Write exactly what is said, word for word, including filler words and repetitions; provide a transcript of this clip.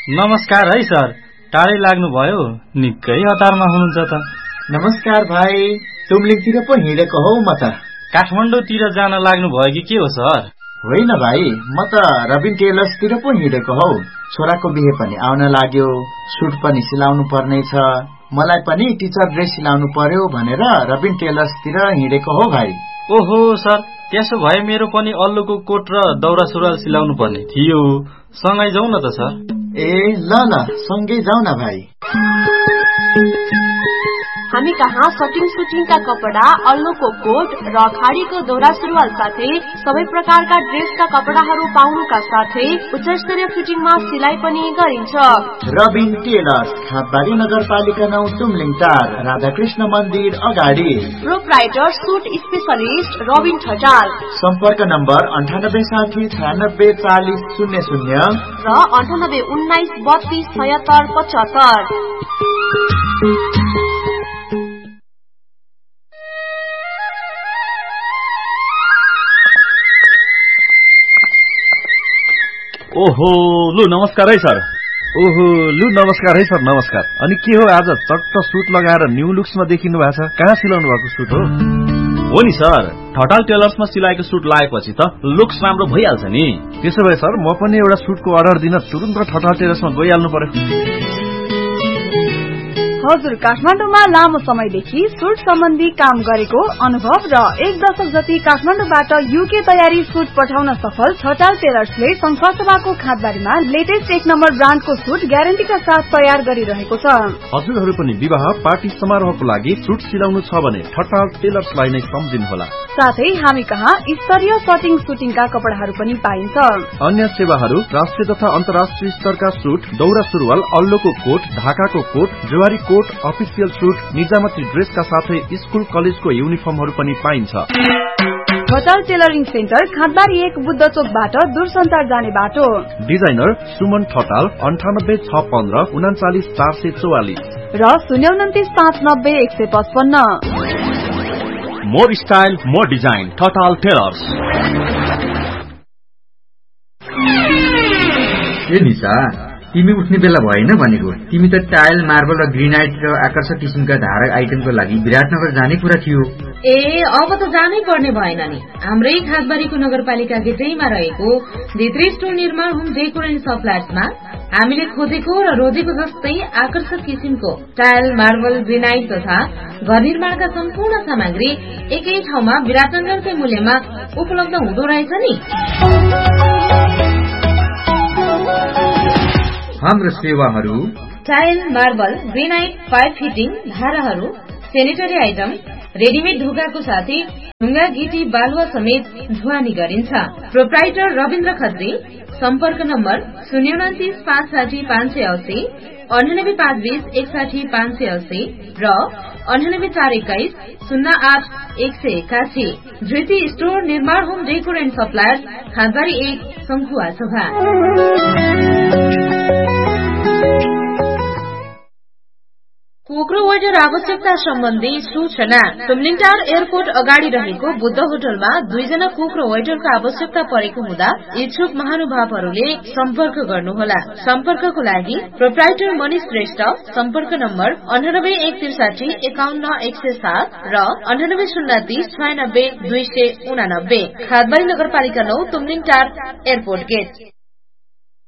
नमस्कार है सर, टाढै लाग्नुभयो, निकै हतारमा हुनुहुन्छ त। नमस्कार भाइ, तुमलिङतिर पो हिँडेको हौ म त। काठमाडौँतिर जान लाग्नुभयो कि के हो सर? होइन भाइ, म त रबिन टेलर्सतिर पो हिँडेको हौ। छोराको बिहे पनि आउन लाग्यो, सुट पनि सिलाउनु पर्ने छ, मलाई पनि टिचर ड्रेस सिलाउनु पर्यो भनेर रबिन टेलर्सतिर हिँडेको हो भाइ। ओहो सर, त्यसो भए मेरो पनि अल्लुको कोट र दौरा सुरुवाल सिलाउनु पर्ने थियो, सँगै जाउँ न त सर। ए ल ल, सँगै जाउँ न भाइ। हामी कहाँ सटिङ सुटिङका कपडा, अल्लोको कोट र खाडीको दौरा सुरुवाल साथै सबै प्रकारका ड्रेसका कपडाहरू पाउनुका साथै उच्च स्तरीय फिटिङमा सिलाइ पनि गरिन्छ। रबिन टेलर्स, खापबारी नगरपालिका नौ, तुमलिङ टार, राधाकृष्ण मन्दिर अगाडि। Proprietor suit specialist Rabin Thatal. सम्पर्क नम्बर अन्ठानब्बे साठी छयानब्बे चालिस शून्य शून्य र अन्ठानब्बे उन्नाइस बत्तीस छयत्तर पचहत्तर। ओहो लु नमस्कार है सर। ओहो लु नमस्कार है सर, नमस्कार। अनि के हो आज चट्ट सुट लगाएर न्यू लुक्समा देखिनु भएको छ? कहाँ सिलाउनु भएको सुट हो? हो नि सर, ठटाल टेलर्समा सिलाएको सुट लगाएपछि त लुक्स राम्रो भइहाल्छ नि। त्यसो भए सर, म पनि एउटा सुटको अर्डर दिन तुरुन्त ठटाल टेलर्समा गइहाल्नु पर्यो। हजुर, काठमाडौँमा लामो समयदेखि सुट सम्बन्धी काम गरेको अनुभव र एक दशक जति काठमाडौँबाट युके तयारी सुट पठाउन सफल ठटाल टेलर्सले संखुवासभाको खाँदबारीमा लेटेस्ट एक नम्बर ब्रान्डको सुट ग्यारेन्टीका साथ तयार गरिरहेको छ। हजुरहरू पनि विवाह पार्टी समारोहको लागि सुट सिलाउनु छ भने ठटाल टेलर्सलाई नै सम्झिनुहोला। साथै हामी कहाँ स्तरीय सटिङ सुटिङका कपडाहरू पनि पाइन्छ। अन्य सेवाहरू राष्ट्रिय तथा अन्तर्राष्ट्रिय स्तरका सुट, दौरा सुरुवाल, अल्लोको कोट, ढाकाको coat, Zuari coat, official suit, निजामती ड्रेसका साथै स्कुल कलेजको युनिफर्महरू पनि पाइन्छ। ठटाल टेलरिङ सेन्टर, खाँदबारी एक, बुद्ध चोकबाट दूरसञ्चार जाने बाटो। डिजाइनर सुमन ठटाल, अन्ठानब्बे छ पन्ध्र उनाचालिस चार सय चौवालिस र शून्य उन्तिस पाँच नब्बे एक सय पचपन्न। More style more design, Thatal tailors. ए निशा, तिमी उठ्ने बेला भएन भनेको। तिमी त टाइल, मार्बल र ग्रेनाइट र आकर्षक किसिमका धारक आइटमको लागि विराटनगर जाने कुरा थियो। ए अब त जानै पर्ने भएन नि। हाम्रै खासबारीको नगरपालिका गेटैमा रहेको भित्री स्टोर निर्माण होम डेकोर एन्ड सप्लायर्समा हामीले खोजेको र रोजेको जस्तै आकर्षक किसिमको टाइल, मार्बल, ग्रेनाइट तथा घर निर्माणका सम्पूर्ण सामग्री एकै ठाउँमा विराटनगरकै मूल्यमा उपलब्ध हुँदो रहेछ नि। हाम्रो सेवाहरू tile, marble, granite, pipe fitting, धाराहरू, सेनिटरी आइटम, रेडिमेड ढोकाको साथै ढुङ्गा, गिटी, बालुवा समेत ढुवानी गरिन्छ। प्रोप्राइटर रविन्द्र खत्री। सम्पर्क नम्बर शून्य उन्तिस पाँच साठी पाँच सय अस्सी, अन्ठानब्बे पाँच बीस एकसाठी पाँच सय अस्सी र अन्ठानब्बे चार एक्काइस शून्य आठ एक सय एकासी। धृति स्टोर निर्माण home decor and supplier, Khandbari एक, संखुवा सभा। कोक्रो वेटर आवश्यकता सम्बन्धी सूचना। तुमलिङटार एयरपोर्ट अगाडि रहेको बुद्ध होटलमा दुईजना कोक्रो वेटरको आवश्यकता परेको हुँदा इच्छुक महानुभावहरूले सम्पर्क गर्नुहोला। सम्पर्कको लागि प्रोप्राइटर मनिष श्रेष्ठ। सम्पर्क नम्बर अन्ठानब्बे एक त्रिसाठी एकाउन्न एक सय सात र अन्ठानब्बे शून्य तीस छयानब्बे दुई सय उनानब्बे। खादबारी नगरपालिका नौ, तुमलिङटार एयरपोर्ट गेट।